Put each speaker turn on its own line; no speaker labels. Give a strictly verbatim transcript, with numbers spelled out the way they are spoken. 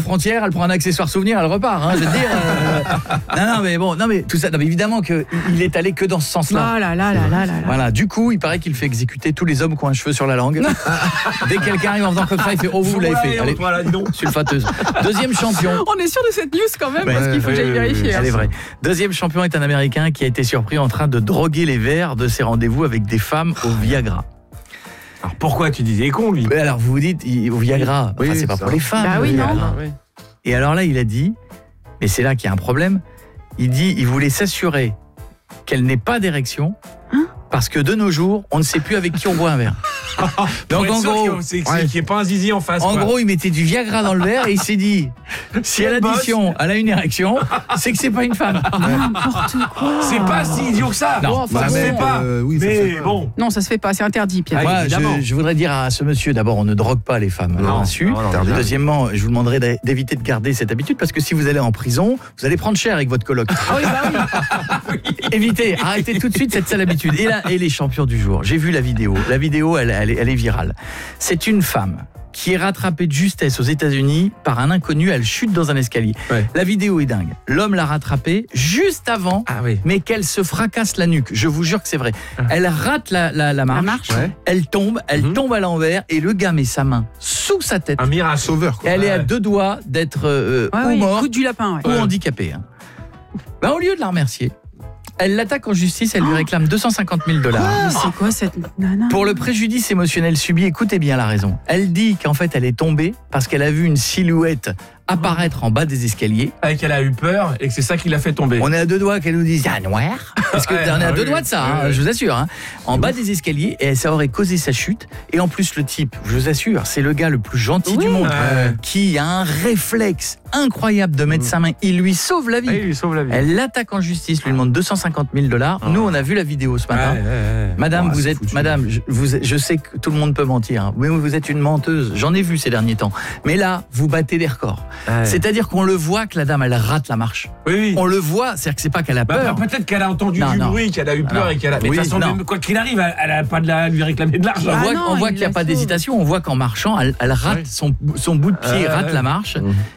frontière, elle prend un accessoire souvenir, elle repart. Hein, je veux dire. Euh... non, non, mais bon, non, mais tout ça, non, mais évidemment que il est allé que dans ce sens-là.
Ah là là là là là.
Voilà. Du coup, il paraît qu'il fait exécuter tous les hommes qui ont un cheveu sur la langue. Dès que quelqu'un arrive en faisant comme ça, il fait oh vous, vous l'avez fait. Allez,
voilà, dis donc.
sulfateuse. Deuxième champion.
On est sûr de cette news quand même,
Ouais,
parce qu'il faut
ouais,
que j'aille
ouais,
vérifier.
Elle est vraie. Deuxième champion est un Américain qui a été surpris en train de droguer les verres de ses rendez-vous avec des femmes au Viagra.
Alors pourquoi tu disais con lui?
Alors vous vous dites il, au Viagra,
oui,
enfin, c'est pas
ça.
pour les femmes.
Bah oui, non.
Viagra. Et alors là il a dit, mais c'est là qu'il y a un problème. Il dit il voulait s'assurer qu'elle n'ait pas d'érection.
Hein?
Parce que de nos jours, on ne sait plus avec qui on boit un verre. Donc en gros,
c'est qu'il n'y ait pas un zizi en face.
En
quoi.
gros, il mettait du Viagra dans le verre et il s'est dit si à l'addition, elle a une érection, c'est que c'est pas une femme.
N'importe quoi.
C'est pas si idiot que ça.
Non,
Bon,
enfin,
ça se fait
bon,
pas.
euh, oui, ça se
mais
fait pas.
bon.
Non, ça se fait pas, c'est interdit, Pierre.
Ah,
Moi,
évidemment.
je, je voudrais dire à ce monsieur, d'abord, on ne drogue pas les femmes.
Non,
insu.
non, non, non.
Deuxièmement, je vous demanderai d'a- d'éviter de garder cette habitude parce que si vous allez en prison, vous allez prendre cher avec votre coloc.
Ah oui, bah oui.
Évitez, arrêtez tout de suite cette sale habitude. Et là, et les champions du jour. J'ai vu la vidéo. La vidéo, elle, elle, est, elle est virale. C'est une femme qui est rattrapée de justesse aux États-Unis par un inconnu. Elle chute dans un escalier.
Ouais.
La vidéo est dingue. L'homme l'a rattrapée juste avant,
Ah oui.
mais qu'elle se fracasse la nuque. Je vous jure que c'est vrai. Elle rate la, la, la marche.
La marche.
Ouais.
Elle tombe, elle
Mhm.
tombe à l'envers et le gars met sa main sous sa tête.
Un miracle.
Sauveur, quoi.
Elle est à
Ouais.
deux doigts d'être euh,
Ouais,
ou
ouais,
morte
coup du lapin, ouais.
ou handicapée. Hein. Ben, au lieu de la remercier, elle l'attaque en justice, elle lui réclame deux cent cinquante mille dollars.
Mais c'est quoi cette nana?
Pour le préjudice émotionnel subi, écoutez bien la raison. Elle dit qu'en fait elle est tombée parce qu'elle a vu une silhouette apparaître en bas des escaliers.
Et qu'elle a eu peur et que c'est ça qui l'a fait tomber.
On est à deux doigts qu'elle nous dise ah noir. Parce que
Ouais,
on est à
ah
deux
oui,
doigts de ça,
oui,
hein,
oui.
je vous assure. Hein. En bas des escaliers et ça aurait causé sa chute. Et en plus le type, je vous assure, c'est le gars le plus gentil
Oui.
du monde
Ouais.
qui a un réflexe incroyable de mettre sa main. Il lui sauve la vie.
Ah, il lui sauve la vie.
Elle l'attaque en justice, lui demande deux cent cinquante mille dollars. Nous, on a vu la vidéo ce matin.
Ouais, ouais, ouais.
Madame,
Ouais,
vous
c'est
êtes,
foutu.
madame, je, vous, je sais que tout le monde peut mentir, hein, mais vous êtes une menteuse. J'en ai vu ces derniers temps. Mais là, vous battez des records.
Ouais.
C'est-à-dire qu'on le voit que la dame, elle rate la marche.
Oui, oui.
On le voit, c'est-à-dire que c'est pas qu'elle a
Bah,
peur.
bah, peut-être qu'elle a entendu
Non,
du
non.
bruit, qu'elle a eu peur
Non.
et qu'elle a. Mais
Oui,
de toute façon,
non.
même quoi qu'il arrive, elle, elle a pas de la lui réclamer de l'argent.
On
Ah
voit,
non,
on voit
il
qu'il n'y a
la
pas
sauve.
d'hésitation. On voit qu'en marchant, elle, elle rate
Ouais.
son, son bout de pied,
Ouais,
rate
ouais.
la marche.
Mhm.